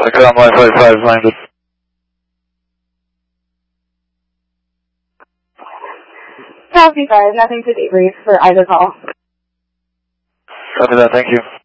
Ground line 45 landed. Copy 5, nothing to debrief for either call. Copy that, thank you.